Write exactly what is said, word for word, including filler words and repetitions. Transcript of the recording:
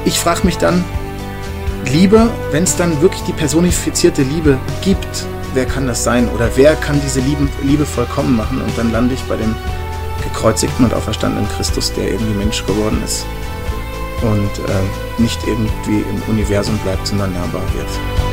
ich frage mich dann, Liebe, wenn es dann wirklich die personifizierte Liebe gibt, wer kann das sein? Oder wer kann diese Liebe, Liebe vollkommen machen? Und dann lande ich bei dem gekreuzigten und auferstandenen Christus, der irgendwie Mensch geworden ist und äh, nicht irgendwie im Universum bleibt, sondern nahbar wird.